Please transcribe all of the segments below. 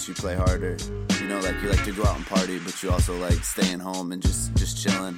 You play harder. You know, like you like to go out and party, but you also like staying home and just chilling.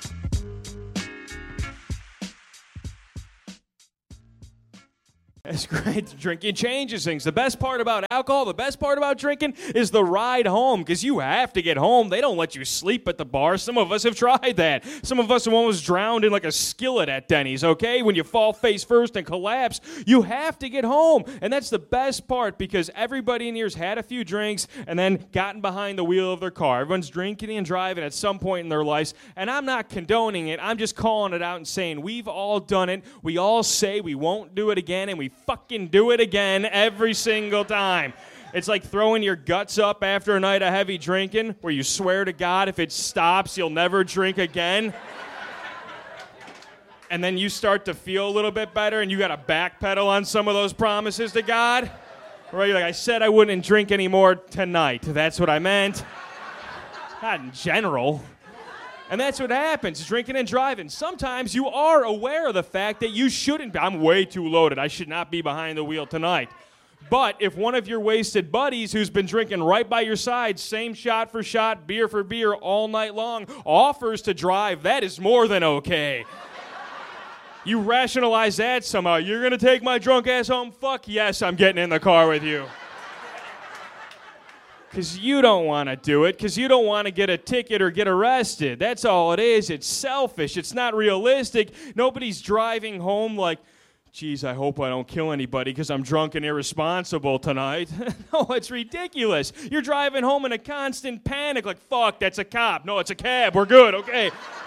It's great. Drinking changes things. The best part about alcohol, the best part about drinking is the ride home, because you have to get home. They don't let you sleep at the bar. Some of us have tried that. Some of us have almost drowned in like a skillet at Denny's, okay? When you fall face first and collapse, you have to get home. And that's the best part, because everybody in here's had a few drinks and then gotten behind the wheel of their car. Everyone's drinking and driving at some point in their lives, and I'm not condoning it. I'm just calling it out and saying we've all done it. We all say we won't do it again, and we fucking do it again every single time. It's like throwing your guts up after a night of heavy drinking, where you swear to God if it stops, you'll never drink again. And then you start to feel a little bit better, and you got to backpedal on some of those promises to God. Right? You're like, I said I wouldn't drink anymore tonight. That's what I meant. Not in general. And that's what happens, drinking and driving. Sometimes you are aware of the fact that you shouldn't be. I'm way too loaded. I should not be behind the wheel tonight. But if one of your wasted buddies who's been drinking right by your side, same shot for shot, beer for beer all night long, offers to drive, that is more than okay. You rationalize that somehow. You're going to take my drunk ass home? Fuck yes, I'm getting in the car with you. Because you don't want to do it, because you don't want to get a ticket or get arrested. That's all it is. It's selfish. It's not realistic. Nobody's driving home like, geez, I hope I don't kill anybody because I'm drunk and irresponsible tonight. No, it's ridiculous. You're driving home in a constant panic like, fuck, that's a cop. No, it's a cab. We're good, okay.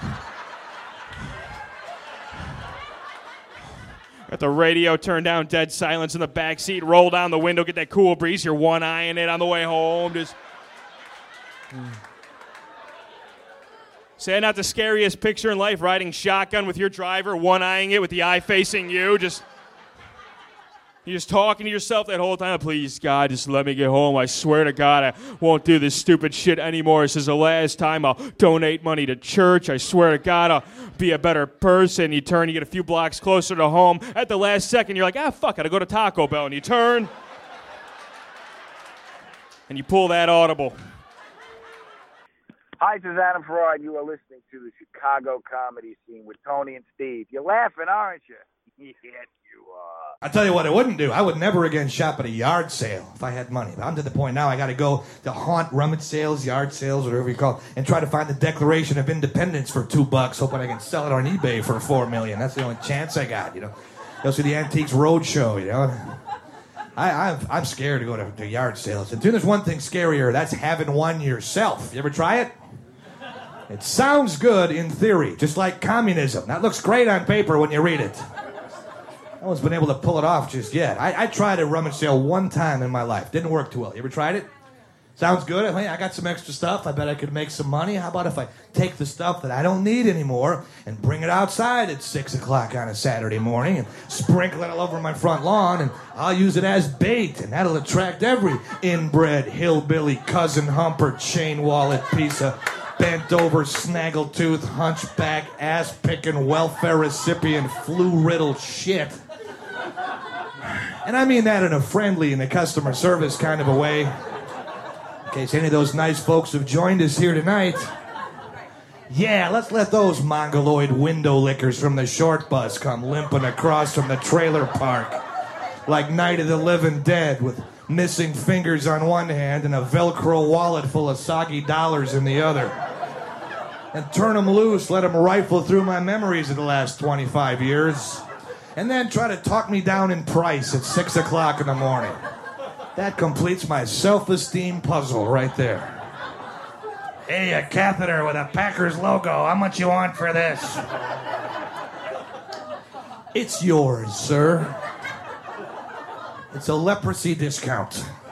Got the radio turned down, dead silence in the back seat. Roll down the window, get that cool breeze. You're one-eyeing it on the way home. Just say not the scariest picture in life, riding shotgun with your driver, one-eyeing it with the eye facing you. You're just talking to yourself that whole time. Please, God, just let me get home. I swear to God, I won't do this stupid shit anymore. This is the last time I'll donate money to church. I swear to God, I'll be a better person. You turn, you get a few blocks closer to home. At the last second, you're like, fuck, I gotta go to Taco Bell. And you turn, and you pull that audible. Hi, this is Adam Ferrari, and you are listening to the Chicago comedy scene with Tony and Steve. You're laughing, aren't you? Yes, you are. I'll tell you what I wouldn't do. I would never again shop at a yard sale if I had money. But I'm to the point now I got to go to haunt rummage sales, yard sales, whatever you call it, and try to find the Declaration of Independence for $2, hoping I can sell it on eBay for $4 million. That's the only chance I got, you know. Go see the Antiques Roadshow, you know. I'm scared to go to yard sales. And there's one thing scarier. That's having one yourself. You ever try it? It sounds good in theory, just like communism. That looks great on paper when you read it. No one's been able to pull it off just yet. I tried a rummage sale one time in my life. Didn't work too well. You ever tried it? Sounds good. I got some extra stuff. I bet I could make some money. How about if I take the stuff that I don't need anymore and bring it outside at 6 o'clock on a Saturday morning and sprinkle it all over my front lawn, and I'll use it as bait, and that'll attract every inbred hillbilly, cousin humper, chain wallet piece of bent-over, snaggletooth, hunchback, ass-picking, welfare recipient, flu-riddled shit. And I mean that in a friendly and a customer service kind of a way. In case any of those nice folks have joined us here tonight. Yeah, let's let those mongoloid window lickers from the short bus come limping across from the trailer park like Night of the Living Dead with missing fingers on one hand and a Velcro wallet full of soggy dollars in the other. And turn them loose, let them rifle through my memories of the last 25 years. And then try to talk me down in price at 6 o'clock in the morning. That completes my self-esteem puzzle right there. Hey, a catheter with a Packers logo. How much you want for this? It's yours, sir. It's a leprosy discount.